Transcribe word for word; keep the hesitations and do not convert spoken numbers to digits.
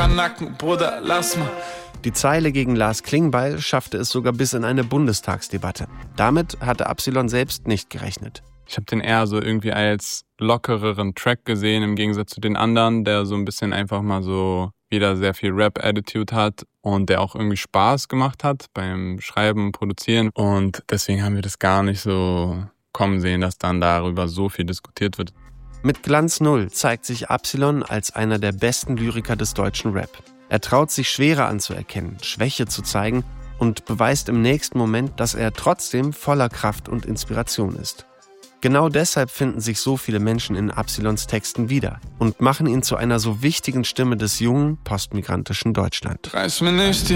Kanaken, Bruder, lass mal. Die Zeile gegen Lars Klingbeil schaffte es sogar bis in eine Bundestagsdebatte. Damit hatte Absilon selbst nicht gerechnet. Ich habe den eher so irgendwie als lockereren Track gesehen, im Gegensatz zu den anderen, der so ein bisschen einfach mal so wieder sehr viel Rap-Attitude hat und der auch irgendwie Spaß gemacht hat beim Schreiben und Produzieren. Und deswegen haben wir das gar nicht so kommen sehen, dass dann darüber so viel diskutiert wird. Mit Glanz Null zeigt sich Absilon als einer der besten Lyriker des deutschen Rap. Er traut sich Schwere anzuerkennen, Schwäche zu zeigen und beweist im nächsten Moment, dass er trotzdem voller Kraft und Inspiration ist. Genau deshalb finden sich so viele Menschen in Absilons Texten wieder und machen ihn zu einer so wichtigen Stimme des jungen, postmigrantischen Deutschland. Reiß mir nicht die